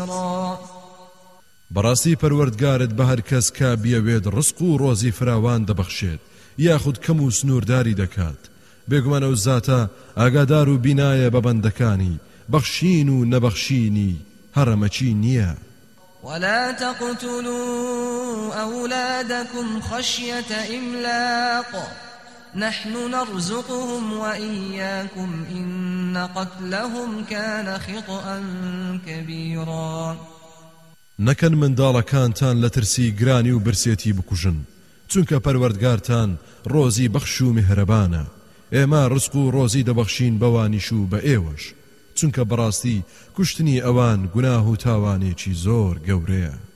بصيرا بەڕاستی پەروەردگارت بە هەر کەس کە بیەوێت ڕزق و ڕۆزی فراوان دەبەخشێت یاخود کەم و سنوورداری دەکات بێگومان ئەو زاتە ئاگادار و بینایە بە بەندەکانی بەخشین و نەبەخشینی هەڕەمەچی نییە. ولا تقتلوا أولادكم خشية إملاق نحن نرزقهم وإياكم إن قتلهم كان خطأ كبيرا نەکەن منداڵەکانتان لە ترسی گرانی و برسێتی بکوژن چونکە پەروەردگارتان ڕۆزی بەخش و میهرەبانە ئێمە ڕزق و ڕۆزی دەبەخشین بەوانیش و بە ئێوەش چونکە بەڕاستی کوشتنی ئەوان گوناه و تاوانێکی زۆر گەورەیە.